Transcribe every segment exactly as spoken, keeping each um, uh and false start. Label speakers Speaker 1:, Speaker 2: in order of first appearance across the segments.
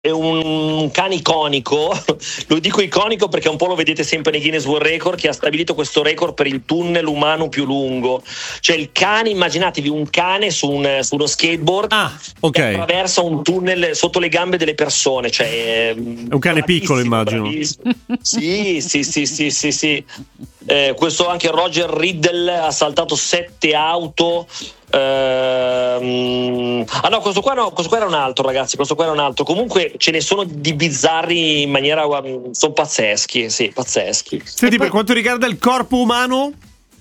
Speaker 1: è un cane iconico, lo dico iconico perché un po' lo vedete sempre nei Guinness World Record, che ha stabilito questo record per il tunnel umano più lungo. Cioè il cane, immaginatevi un cane su, un, su uno skateboard
Speaker 2: ah, okay.
Speaker 1: che attraversa un tunnel sotto le gambe delle persone. Cioè,
Speaker 2: è un cane piccolo, immagino.
Speaker 1: Sì, sì, sì, sì, sì, sì. Eh, questo anche Roger Riddle ha saltato sette auto. Uh, ah no, questo qua no, questo qua era un altro, ragazzi, questo qua era un altro. Comunque ce ne sono di bizzarri in maniera, sono pazzeschi, sì, pazzeschi.
Speaker 2: Senti, poi, per quanto riguarda il corpo umano?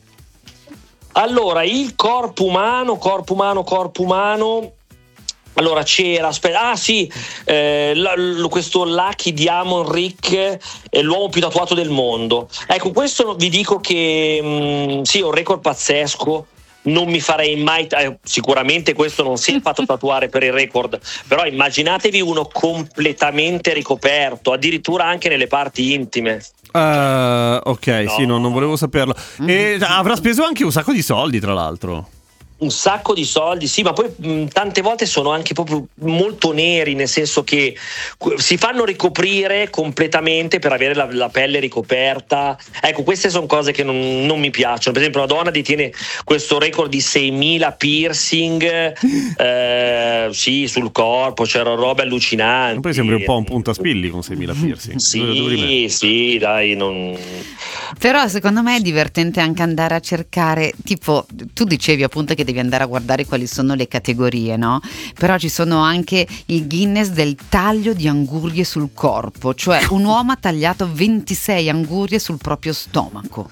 Speaker 1: Allora, il corpo umano, corpo umano, corpo umano. Allora c'era, aspetta, ah sì, eh, la, l, questo Lucky Diamond Rick è l'uomo più tatuato del mondo. Ecco, questo vi dico che mh, sì, è un record pazzesco. Non mi farei mai, eh, sicuramente questo non si è fatto tatuare per il record, però immaginatevi uno completamente ricoperto, addirittura anche nelle parti intime.
Speaker 2: Uh, ok, no. Sì, no, non volevo saperlo. E avrà speso anche un sacco di soldi, tra l'altro.
Speaker 1: Un sacco di soldi, sì, ma poi mh, tante volte sono anche proprio molto neri, nel senso che si fanno ricoprire completamente per avere la, la pelle ricoperta. Ecco, queste sono cose che non, non mi piacciono. Per esempio, una donna detiene questo record di seimila piercing eh, sì, sul corpo, c'erano robe allucinanti.
Speaker 2: Poi sembri un po' un puntaspilli con seimila piercing.
Speaker 1: Sì, sì, dai, non...
Speaker 3: Però secondo me è divertente anche andare a cercare, tipo, tu dicevi appunto che devi andare a guardare quali sono le categorie, no? Però ci sono anche il Guinness del taglio di angurie sul corpo, cioè un uomo ha tagliato ventisei angurie sul proprio stomaco.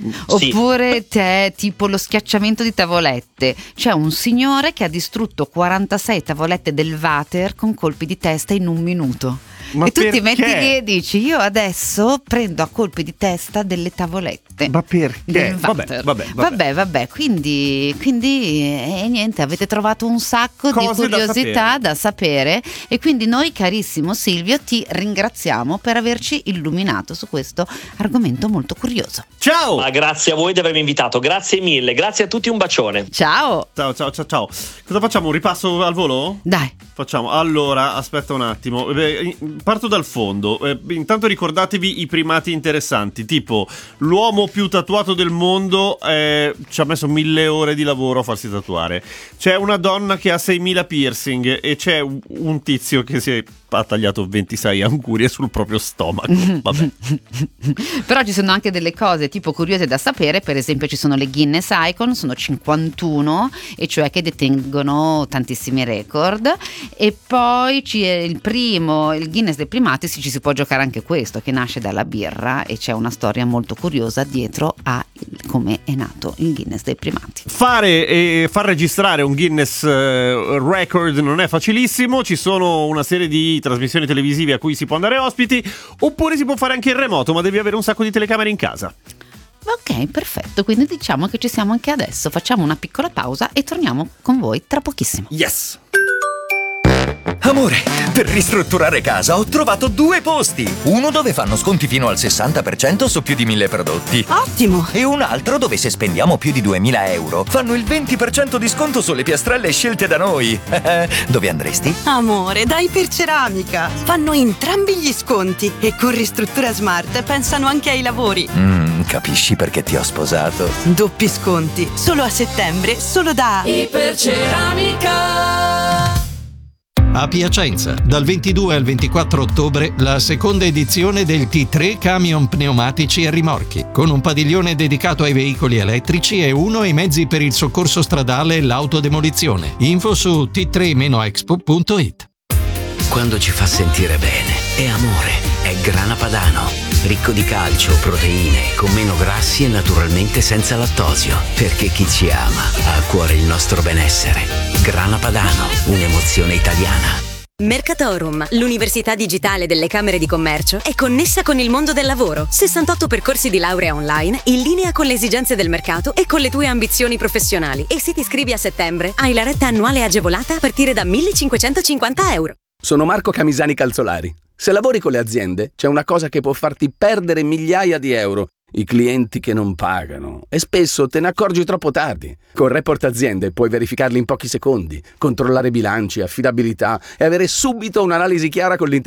Speaker 3: Oppure te, tipo lo schiacciamento di tavolette. C'è un signore che ha distrutto quarantasei tavolette del water con colpi di testa in un minuto.
Speaker 2: Ma
Speaker 3: e tu
Speaker 2: perché?
Speaker 3: ti metti lì e dici: io adesso prendo a colpi di testa delle tavolette.
Speaker 2: Ma perché?
Speaker 3: Del
Speaker 2: Vabbè,
Speaker 3: water.
Speaker 2: vabbè, vabbè.
Speaker 3: vabbè, vabbè. Quindi, quindi eh, niente, avete trovato un sacco
Speaker 2: Cose
Speaker 3: di curiosità da sapere. da sapere. E quindi noi, carissimo Silvio, ti ringraziamo per averci illuminato su questo argomento molto curioso.
Speaker 2: Ciao!
Speaker 1: Ma grazie a voi di avermi invitato, grazie mille, grazie a tutti, un bacione.
Speaker 3: Ciao!
Speaker 2: Ciao, ciao, ciao, ciao. Cosa facciamo? Un ripasso al volo?
Speaker 3: Dai.
Speaker 2: Facciamo. Allora, aspetta un attimo. Beh, parto dal fondo. Eh, intanto ricordatevi i primati interessanti, tipo l'uomo più tatuato del mondo eh, ci ha messo mille ore di lavoro a farsi tatuare. C'è una donna che ha seimila piercing e c'è un tizio che si è ha tagliato ventisei angurie sul proprio stomaco. Vabbè.
Speaker 3: Però ci sono anche delle cose tipo curiose da sapere. Per esempio ci sono le Guinness Icon, sono cinquantuno, e cioè che detengono tantissimi record. E poi c'è il primo, il Guinness dei primati, ci si può giocare anche questo, che nasce dalla birra, e c'è una storia molto curiosa dietro a come è nato il Guinness dei primati.
Speaker 2: Fare e far registrare un Guinness uh, record non è facilissimo. Ci sono una serie di trasmissioni televisive a cui si può andare ospiti, oppure si può fare anche in remoto, ma devi avere un sacco di telecamere in casa.
Speaker 3: Ok, perfetto, quindi diciamo che ci siamo anche adesso. Facciamo una piccola pausa e torniamo con voi tra pochissimo.
Speaker 2: Yes!
Speaker 4: Amore, per ristrutturare casa ho trovato due posti. Uno dove fanno sconti fino al sessanta per cento su più di mille prodotti.
Speaker 5: Ottimo!
Speaker 4: E un altro dove se spendiamo più di duemila euro fanno il venti per cento di sconto sulle piastrelle scelte da noi. Dove andresti?
Speaker 5: Amore, dai per Ceramica. Fanno entrambi gli sconti e con Ristruttura Smart pensano anche ai lavori.
Speaker 4: Mm, capisci perché ti ho sposato?
Speaker 5: Doppi sconti, solo a settembre, solo da Iperceramica.
Speaker 6: A Piacenza, dal ventidue al ventiquattro ottobre, la seconda edizione del T tre Camion Pneumatici e Rimorchi, con un padiglione dedicato ai veicoli elettrici e uno ai mezzi per il soccorso stradale e l'autodemolizione. Info su t tre expo punto it.
Speaker 7: Quando ci fa sentire bene, è amore, è Grana Padano. Ricco di calcio, proteine, con meno grassi e naturalmente senza lattosio. Perché chi ci ama ha a cuore il nostro benessere. Grana Padano, un'emozione italiana.
Speaker 8: Mercatorum, l'università digitale delle Camere di Commercio, è connessa con il mondo del lavoro. sessantotto percorsi di laurea online, in linea con le esigenze del mercato e con le tue ambizioni professionali. E se ti iscrivi a settembre, hai la retta annuale agevolata a partire da millecinquecentocinquanta euro.
Speaker 9: Sono Marco Camisani Calzolari. Se lavori con le aziende, c'è una cosa che può farti perdere migliaia di euro i clienti che non pagano e spesso te ne accorgi troppo tardi. Con Report Aziende puoi verificarli in pochi secondi, controllare bilanci, affidabilità e avere subito un'analisi chiara con l'intelligenza